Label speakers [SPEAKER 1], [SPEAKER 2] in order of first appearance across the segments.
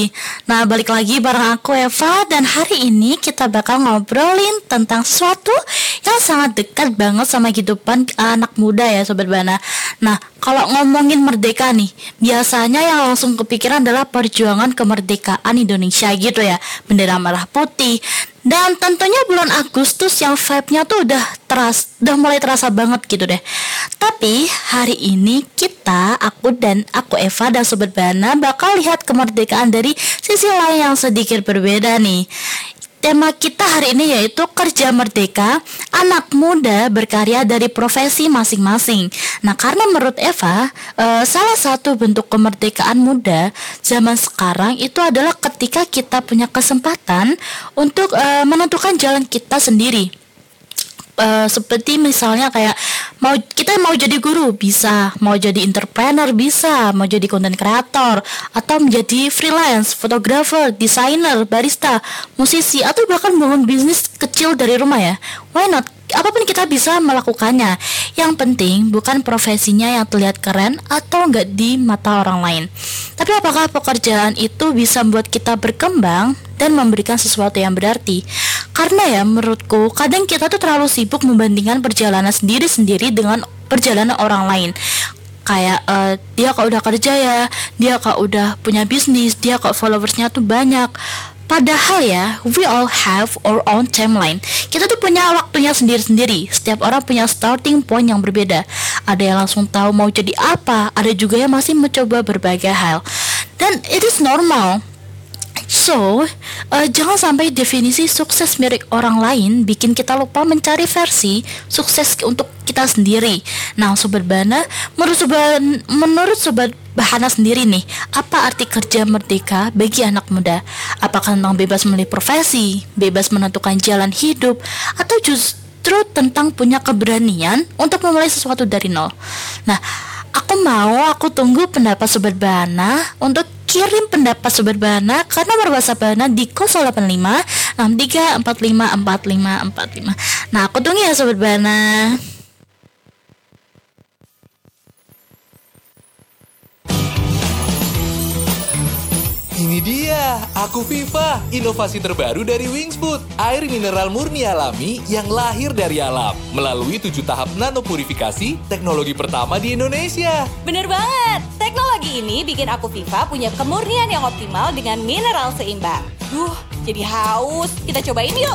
[SPEAKER 1] Nah, balik lagi bareng aku Eva, dan hari ini kita bakal ngobrolin tentang sesuatu yang sangat dekat banget sama kehidupan anak muda ya Sobat Bana. Nah, kalau ngomongin merdeka nih, biasanya yang langsung kepikiran adalah perjuangan kemerdekaan Indonesia gitu ya, bendera merah putih. Dan tentunya bulan Agustus yang vibe-nya tuh udah mulai terasa banget gitu deh. Tapi hari ini aku Eva dan Sobat Bana bakal lihat kemerdekaan dari sisi lain yang sedikit berbeda nih. Tema kita hari ini yaitu kerja merdeka, anak muda berkarya dari profesi masing-masing. Nah, karena menurut Eva, salah satu bentuk kemerdekaan muda zaman sekarang itu adalah ketika kita punya kesempatan untuk menentukan jalan kita sendiri. Seperti misalnya kayak kita mau jadi guru bisa, mau jadi entrepreneur bisa, mau jadi content creator, atau menjadi freelance, fotografer, desainer, barista, musisi, atau bahkan membangun bisnis kecil dari rumah ya. Why not? Apapun kita bisa melakukannya. Yang penting bukan profesinya yang terlihat keren atau enggak di mata orang lain, tapi apakah pekerjaan itu bisa membuat kita berkembang dan memberikan sesuatu yang berarti. Karena ya menurutku kadang kita tuh terlalu sibuk membandingkan perjalanan sendiri-sendiri dengan perjalanan orang lain. Kayak dia kok udah kerja ya, dia kok udah punya bisnis, dia kok followersnya tuh banyak. Padahal ya, we all have our own timeline. Kita tuh punya waktunya sendiri-sendiri. Setiap orang punya starting point yang berbeda. Ada yang langsung tahu mau jadi apa, ada juga yang masih mencoba berbagai hal. Dan it is normal. So, jangan sampai definisi sukses mirip orang lain bikin kita lupa mencari versi sukses untuk kita sendiri. Nah, Sobat Bana, menurut Sobat Bahana sendiri nih, apa arti kerja merdeka bagi anak muda? Apakah tentang bebas memilih profesi, bebas menentukan jalan hidup, atau justru tentang punya keberanian untuk memulai sesuatu dari nol? Nah, aku tunggu pendapat Sobat Bana. Untuk kirim pendapat Sobat Bana ke nomor WhatsApp Bana di 085 63 45 45 45. Nah, aku tunggu ya Sobat Bana.
[SPEAKER 2] Ini dia, Aku Viva, inovasi terbaru dari Wingsfood. Air mineral murni alami yang lahir dari alam. Melalui 7 tahap nanopurifikasi, teknologi pertama di Indonesia.
[SPEAKER 3] Bener banget, teknologi ini bikin Aku Viva punya kemurnian yang optimal dengan mineral seimbang. Jadi haus, kita cobain yuk.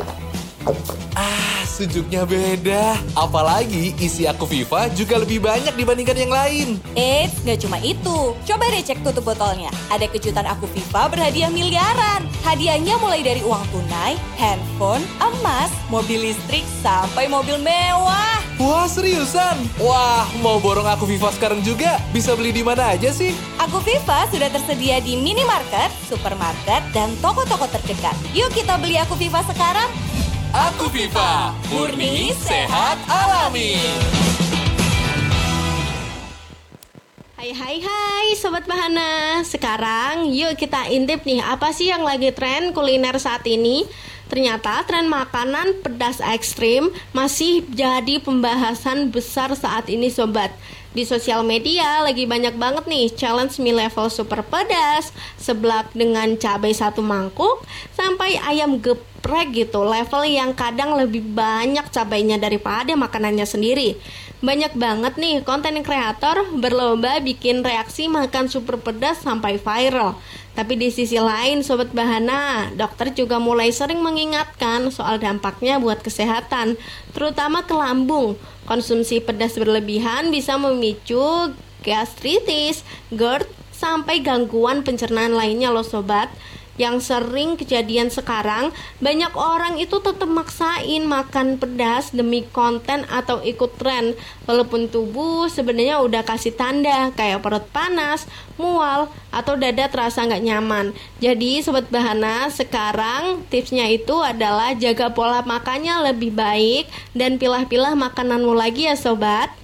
[SPEAKER 2] Sejuknya beda. Apalagi isi Aku Viva juga lebih banyak dibandingkan yang lain.
[SPEAKER 3] Gak cuma itu. Coba deh cek tutup botolnya. Ada kejutan Aku Viva berhadiah miliaran. Hadiahnya mulai dari uang tunai, handphone, emas, mobil listrik, sampai mobil mewah.
[SPEAKER 2] Wah, seriusan? Wah, mau borong Aku Viva sekarang juga? Bisa beli di mana aja sih?
[SPEAKER 3] Aku Viva sudah tersedia di minimarket, supermarket, dan toko-toko terdekat. Yuk kita beli Aku Viva sekarang.
[SPEAKER 2] Aku Viva, murni, sehat, alami.
[SPEAKER 4] Hai Sobat Bahana. Sekarang yuk kita intip nih, apa sih yang lagi tren kuliner saat ini? Ternyata tren makanan pedas ekstrim masih jadi pembahasan besar saat ini Sobat. Di sosial media lagi banyak banget nih challenge mie level super pedas, seblak dengan cabai 1 mangkuk, sampai ayam geprek gitu, level yang kadang lebih banyak cabainya daripada makanannya sendiri. Banyak banget nih konten kreator berlomba bikin reaksi makan super pedas sampai viral. Tapi di sisi lain Sobat Bahana, dokter juga mulai sering mengingatkan soal dampaknya buat kesehatan, terutama ke lambung. Konsumsi pedas berlebihan bisa memicu gastritis, GERD, sampai gangguan pencernaan lainnya loh Sobat. Yang sering kejadian sekarang, banyak orang itu tetap maksain makan pedas demi konten atau ikut tren, walaupun tubuh sebenarnya udah kasih tanda kayak perut panas, mual, atau dada terasa nggak nyaman. Jadi Sobat Bahana, sekarang tipsnya itu adalah jaga pola makannya lebih baik dan pilah-pilah makananmu lagi ya Sobat.